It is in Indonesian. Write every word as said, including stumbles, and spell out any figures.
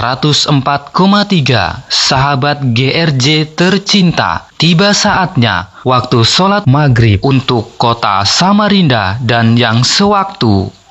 seratus empat koma tiga sahabat G R J tercinta, tiba saatnya waktu sholat maghrib untuk kota Samarinda dan yang sewaktu.